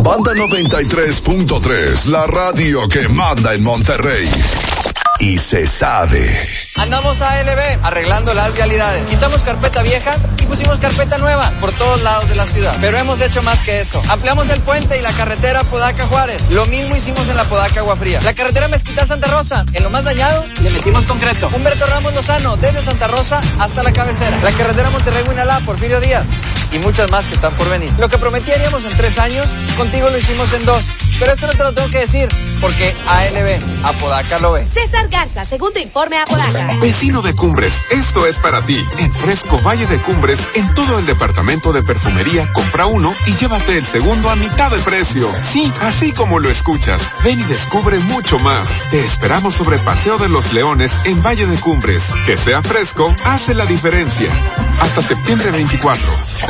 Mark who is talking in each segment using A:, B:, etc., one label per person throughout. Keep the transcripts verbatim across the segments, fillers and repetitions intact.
A: Banda noventa y tres punto tres, la radio que manda en Monterrey. Y se sabe.
B: Andamos a L B arreglando las vialidades. Quitamos carpeta vieja y pusimos carpeta nueva por todos lados de la ciudad. Pero hemos hecho más que eso. Ampliamos el puente y la carretera Podaca Juárez. Lo mismo hicimos en la Podaca Agua Fría. La carretera Mezquital Santa Rosa, en lo más dañado, le metimos concreto. Humberto Ramos Lozano, desde Santa Rosa hasta la cabecera. La carretera Monterrey Huinalá, Porfirio Díaz. Y muchas más que están por venir. Lo que prometí haríamos en tres años, contigo lo hicimos en dos. Pero esto no te lo tengo que decir, porque A L B, Apodaca lo ve.
C: César Garza, segundo informe a Apodaca.
D: Vecino de Cumbres, esto es para ti. En Fresco Valle de Cumbres, en todo el departamento de perfumería, compra uno y llévate el segundo a mitad de precio. Sí, así como lo escuchas. Ven y descubre mucho más. Te esperamos sobre Paseo de los Leones en Valle de Cumbres. Que sea fresco, hace la diferencia. Hasta septiembre veinticuatro.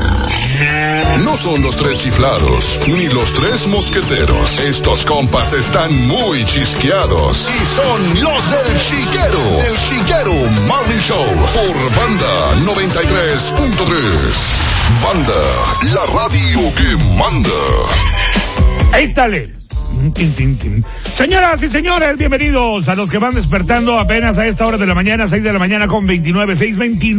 A: No son los tres chiflados, ni los tres mosqueteros. Estos compas están muy chisqueados. Y son los del Chiquero. El Chiquero Morning Show. Por Banda noventa y tres punto tres. Banda, la radio que manda.
E: Ahí está. Señoras y señores, bienvenidos a los que van despertando apenas a esta hora de la mañana, seis de la mañana con veintinueve, seis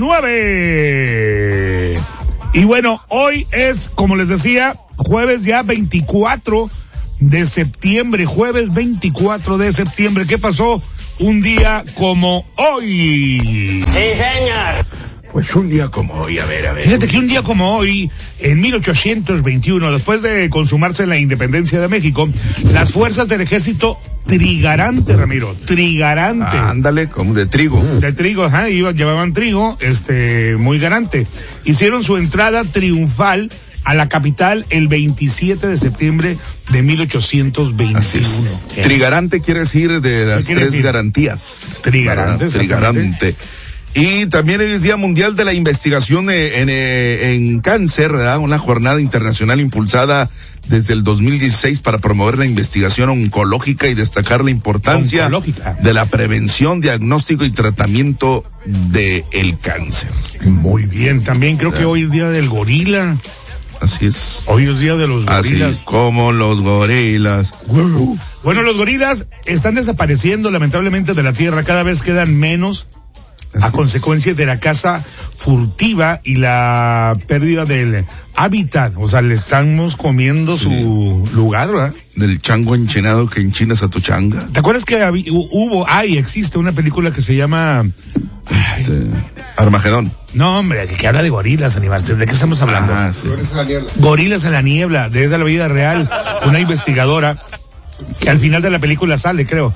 E: veintinueve. Y bueno, hoy es, como les decía, jueves ya veinticuatro de septiembre, jueves veinticuatro de septiembre. ¿Qué pasó un día como hoy?
B: Sí, señor.
E: Pues un día como hoy, a ver, a ver. Fíjate que un día como hoy, en mil ochocientos veintiuno, después de consumarse la independencia de México, las fuerzas del ejército trigarante, Ramiro, trigarante.
F: Ah, ándale, como de trigo.
E: De trigo, ajá, iban, llevaban trigo, este, muy garante. Hicieron su entrada triunfal a la capital el veintisiete de septiembre de mil ochocientos veintiuno.
F: Trigarante quiere decir de las tres
E: decir?
F: garantías.
E: Trigarante,
F: Trigarante. Y también es Día Mundial de la Investigación en, en, en Cáncer, ¿verdad? Una jornada internacional impulsada desde el dos mil dieciséis para promover la investigación oncológica y destacar la importancia de la prevención, diagnóstico y tratamiento de el cáncer.
E: Muy bien, también creo que hoy es Día del Gorila.
F: Así es.
E: Hoy es Día de los Gorilas.
F: Así como los gorilas.
E: Bueno, los gorilas están desapareciendo lamentablemente de la Tierra, cada vez quedan menos a consecuencia de la caza furtiva y la pérdida del hábitat. O sea, le estamos comiendo sí. su lugar, ¿verdad?
F: Del chango enchinado que enchinas a tu changa.
E: ¿Te acuerdas que había, hubo, hay, existe una película que se llama
F: este, Armagedón?
E: No, hombre, que habla de gorilas, animales. ¿De qué estamos hablando?
F: Ah, sí.
E: Gorilas a la niebla. Gorilas a la niebla, desde la vida real. Una investigadora que al final de la película sale, creo.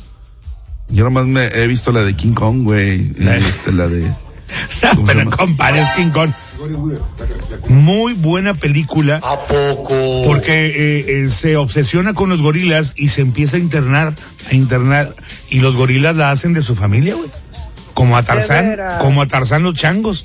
F: Yo nomás me he visto la de King Kong, güey. Este, la de...
E: No, pero compares King Kong. Muy buena película.
B: ¿A poco?
E: Porque eh, eh, se obsesiona con los gorilas y se empieza a internar, a internar. Y los gorilas la hacen de su familia, güey. Como a Tarzán, como a Tarzán los changos.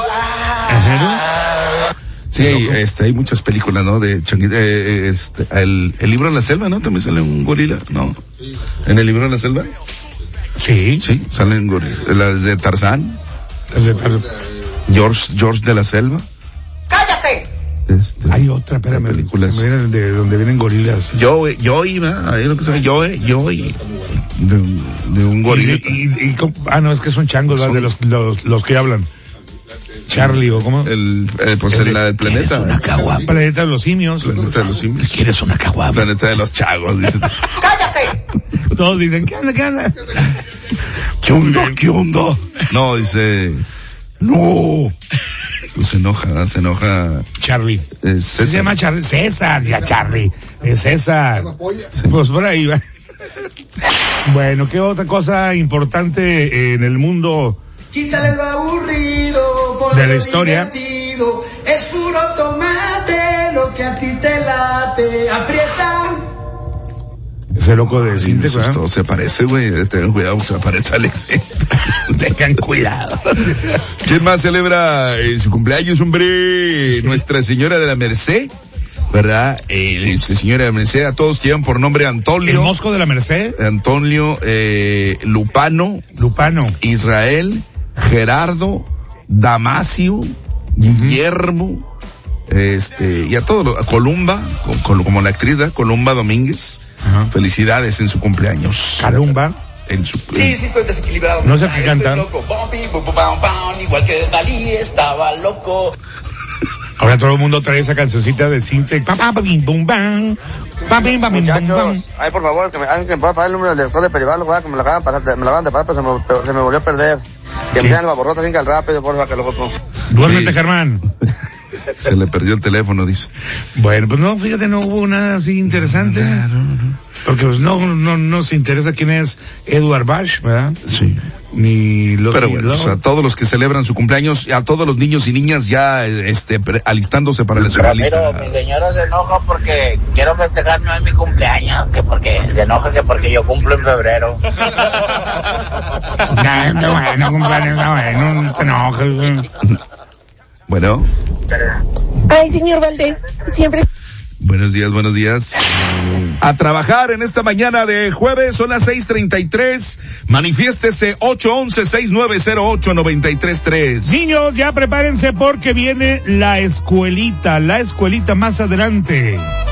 E: Ajá.
F: Sí, hay, este, hay muchas películas, ¿no? De changuita, eh, este, el, el libro en la selva, ¿no? También sale un gorila, ¿no? ¿En el libro en la selva?
E: Sí.
F: Sí, salen gorilas. Las de Tarzán.
E: Las de Tarzán.
F: George, George de la selva.
B: ¡Cállate!
E: Este, hay otra, espérame,
F: películas.
E: De donde vienen gorilas.
F: Yo, yo iba, hay lo que se llama yo, yo, de, de un gorila.
E: Y, y, y, ah, no, es que son changos, son... de los, los, los que hablan. Charlie, ¿o cómo?
F: El, eh, pues el, el, el planeta.
E: ¿Quieres una caguama? Planeta de los simios.
F: Planeta de los simios.
E: ¿Quieres una caguama?
F: Planeta de los chagos, dicen.
B: ¡Cállate!
E: Todos dicen, ¿qué onda, qué onda?
F: ¿Qué onda, qué onda? No, dice, no. Pues se enoja, se enoja.
E: Charlie.
F: Eh,
E: se llama Charlie. César, ya Charlie. Es César. Sí. Pues por ahí va. Bueno, ¿qué otra cosa importante en el mundo?
G: Quítale lo aburrido, ponle
E: de la historia.
G: Divertido. Es puro tomate, lo que a ti te late. Aprieta.
E: Ese loco de Cinte,
F: ¿verdad? Todo se parece, güey. Tengan cuidado, se parece a Alex.
E: Tengan cuidado.
F: ¿Quién más celebra eh, su cumpleaños, hombre? Sí. Nuestra Señora de la Merced, ¿verdad? Eh, Señora de la Merced, a todos llevan por nombre Antonio.
E: ¿El Mosco de la Merced?
F: Antonio, eh, Lupano.
E: Lupano.
F: Israel, Gerardo, Damasio, uh-huh. Guillermo, Este, y a todo lo, a Columba, como, como la actriz, ¿eh? Columba Domínguez. Ajá. Felicidades en su cumpleaños.
E: Columba.
F: En su,
H: sí,
F: en...
H: sí, estoy desequilibrado.
E: No sé qué cantar.
H: Igual que Dalí estaba loco.
E: Ahora todo el mundo trae esa cancioncita de Sinte.
I: Muchachos, ay, por favor, que me hagan que me pueda pagar el número del director de Perival, que me lo acaban de pasar, me lo acaban de pasar, pero se me, pero se me volvió a perder. Que me den el baborrota, venga rápido, por favor, que lo voto.
E: Duérmete, Germán.
F: Se le perdió el teléfono, dice.
E: Bueno, pues no, fíjate, no hubo nada así interesante. Claro, no. Porque pues no, no, no se interesa quién es Edward Bash, ¿verdad?
F: Sí.
E: Ni los
F: Pero bueno, o sea, a todos los que celebran su cumpleaños, a todos los niños y niñas ya, este, pre- alistándose para la escuelita.
J: Pero mi señora se enoja porque quiero festejar, no es mi cumpleaños, que porque se enoja que porque yo cumplo en febrero.
E: No, no, bueno, cumpleaños, no, bueno, no se enoja.
F: Bueno.
K: Ay, señor Valdés, siempre...
F: Buenos días, buenos días. A trabajar en esta mañana de jueves, son las seis treinta y tres. Manifiéstese ocho once, seis nueve cero ocho, nueve tres tres.
E: Niños, ya prepárense porque viene la escuelita, la escuelita más adelante.